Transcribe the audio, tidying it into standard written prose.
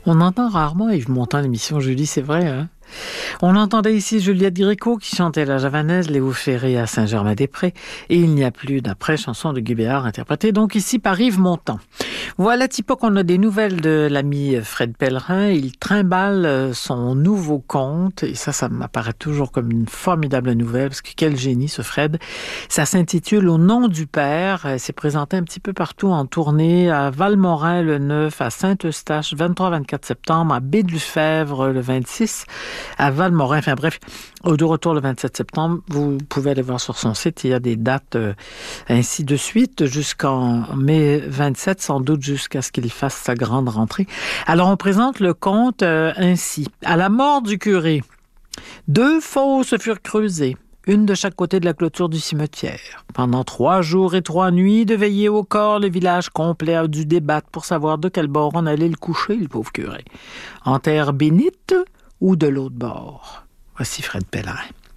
On entend rarement Yves Montand à l'émission, Julie, c'est vrai, hein? On entendait ici Juliette Gréco qui chantait la javanaise, Léo Ferré à Saint-Germain-des-Prés, et Il n'y a plus d'après, chanson de Guy Béard, interprétée donc ici par Yves Montand. Voilà, Thibaut, qu'on a des nouvelles de l'ami Fred Pellerin. Il trimballe son nouveau conte, et ça m'apparaît toujours comme une formidable nouvelle, parce que quel génie ce Fred. Ça s'intitule Au nom du Père. C'est présenté un petit peu partout en tournée, à Valmorin le 9, à Saint-Eustache 23-24 septembre, à Baie-de-Lefèvre le 26, à Valmorin, enfin bref, de retour le 27 septembre. Vous pouvez aller voir sur son site, il y a des dates ainsi de suite jusqu'en mai 27, sans doute jusqu'à ce qu'il fasse sa grande rentrée. Alors on présente le conte ainsi. À la mort du curé, 2 fosses furent creusées, une de chaque côté de la clôture du cimetière. Pendant 3 jours et 3 nuits, de veiller au corps, le village complet a dû débattre pour savoir de quel bord on allait le coucher, le pauvre curé. En terre bénite ou de l'autre bord. Voici Fred Pellerin.